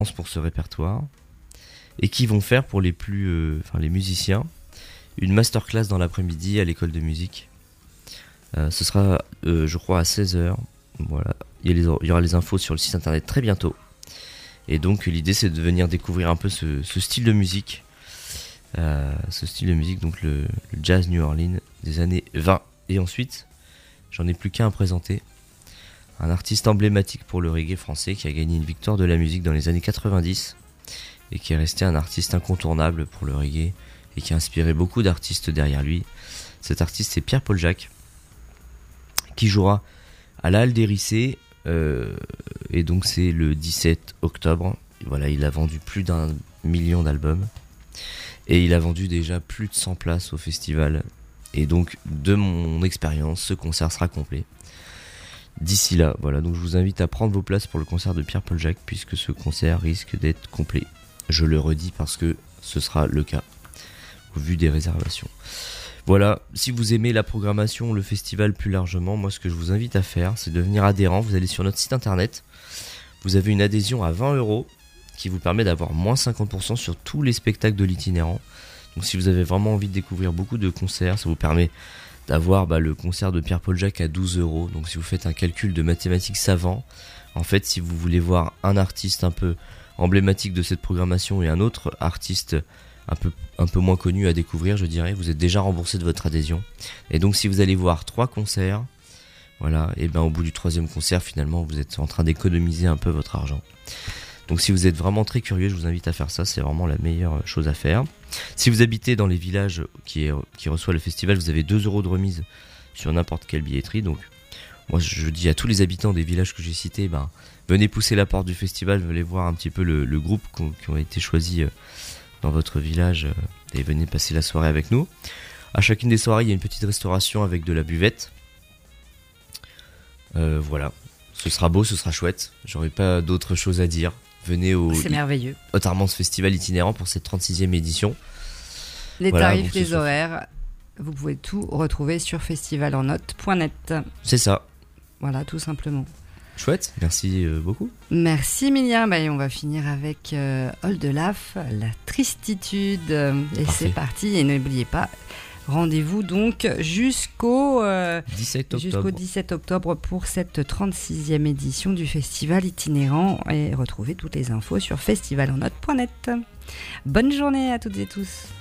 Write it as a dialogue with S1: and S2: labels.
S1: pour ce répertoire et qui vont faire pour les les musiciens une masterclass dans l'après-midi à l'école de musique. Ce sera, je crois, à 16h. Voilà. Il y aura les infos sur le site internet très bientôt. Et donc l'idée c'est de venir découvrir un peu ce style de musique. Donc le jazz New Orleans des années 20. Et ensuite, j'en ai plus qu'un à présenter. Un artiste emblématique pour le reggae français qui a gagné une victoire de la musique dans les années 90 et qui est resté un artiste incontournable pour le reggae et qui a inspiré beaucoup d'artistes derrière lui. Cet artiste c'est Pierre-Paul Jacques qui jouera à la Halle des Rissés et donc c'est le 17 octobre. Et voilà, il a vendu plus d'1 million d'albums et il a vendu déjà plus de 100 places au festival. Et donc de mon expérience, ce concert sera complet. D'ici là, voilà, donc je vous invite à prendre vos places pour le concert de Pierre-Paul Jacques puisque ce concert risque d'être complet. Je le redis parce que ce sera le cas au vu des réservations. Voilà, si vous aimez la programmation, le festival plus largement, moi ce que je vous invite à faire, c'est devenir adhérent. Vous allez sur notre site internet, vous avez une adhésion à 20€ qui vous permet d'avoir moins 50% sur tous les spectacles de l'itinérant. Donc si vous avez vraiment envie de découvrir beaucoup de concerts, ça vous permet d'avoir le concert de Pierre-Paul Jacques à 12€. Donc si vous faites un calcul de mathématiques savant, en fait si vous voulez voir un artiste un peu emblématique de cette programmation et un autre artiste un peu moins connu à découvrir, je dirais, vous êtes déjà remboursé de votre adhésion. Et donc si vous allez voir 3 concerts, voilà, et au bout du 3e concert, finalement, vous êtes en train d'économiser un peu votre argent. Donc si vous êtes vraiment très curieux, je vous invite à faire ça, c'est vraiment la meilleure chose à faire. Si vous habitez dans les villages qui reçoivent le festival, vous avez 2€ de remise sur n'importe quelle billetterie. Donc moi je dis à tous les habitants des villages que j'ai cités, venez pousser la porte du festival, venez voir un petit peu le groupe qui ont été choisis dans votre village et venez passer la soirée avec nous. À chacune des soirées, il y a une petite restauration avec de la buvette. Voilà, ce sera beau, ce sera chouette. J'aurais pas d'autre chose à dire. Venez
S2: c'est merveilleux.
S1: Au Tarmans Festival itinérant pour cette 36e édition.
S2: Les tarifs, les horaires, vous pouvez tout retrouver sur festivalennote.net.
S1: C'est ça.
S2: Voilà, tout simplement.
S1: Chouette, merci beaucoup.
S2: Merci Emilia, on va finir avec Oldelaf, la tristitude. Et c'est parti, et n'oubliez pas, rendez-vous donc jusqu'au 17 octobre pour cette 36e édition du festival itinérant et retrouvez toutes les infos sur festivalennote.net. Bonne journée à toutes et tous.